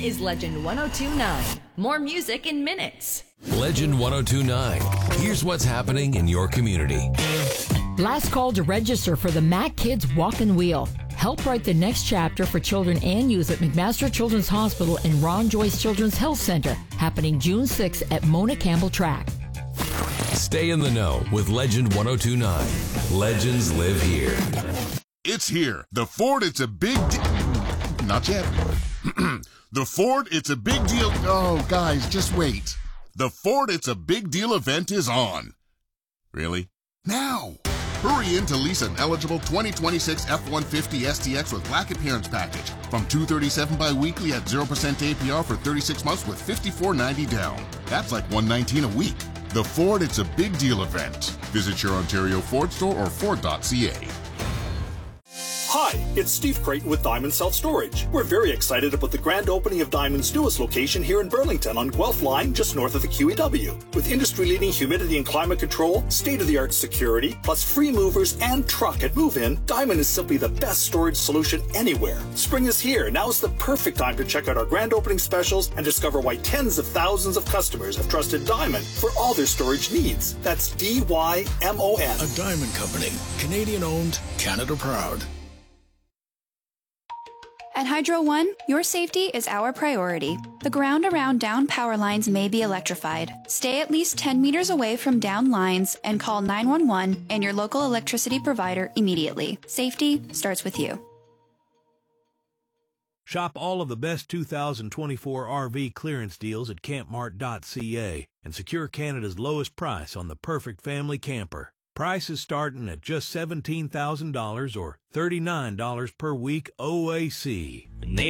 is Legend 1029. More music in minutes. Legend 1029. Here's what's happening in your community. Last call to register for the Mac Kids Walk and Wheel. Help write the next chapter for children and youth at McMaster Children's Hospital and Ron Joyce Children's Health Center, happening June 6th at Mona Campbell Track. Stay in the know with Legend 1029. Legends live here. It's here. The Ford, it's a big Not yet. The Ford, it's a big deal. Oh, guys, just wait. The Ford, it's a big deal event is on. Really? Now! Hurry in to lease an eligible 2026 F-150 STX with black appearance package from $237 bi-weekly at 0% APR for 36 months with $54.90 down. That's like $119 a week. The Ford, it's a big deal event. Visit your Ontario Ford store or Ford.ca. Hi, it's Steve Creighton with Diamond Self-Storage. We're very excited about the grand opening of Diamond's newest location here in Burlington on Guelph Line, just north of the QEW. With industry-leading humidity and climate control, state-of-the-art security, plus free movers and truck at move-in, Diamond is simply the best storage solution anywhere. Spring is here. Now is the perfect time to check out our grand opening specials and discover why tens of thousands of customers have trusted Diamond for all their storage needs. That's D-Y-M-O-N. A Diamond Company. Canadian-owned, Canada-proud. At Hydro One, your safety is our priority. The ground around down power lines may be electrified. Stay at least 10 meters away from down lines and call 911 and your local electricity provider immediately. Safety starts with you. Shop all of the best 2024 RV clearance deals at campmart.ca and secure Canada's lowest price on the perfect family camper. Prices starting at just $17,000 or $39 per week OAC.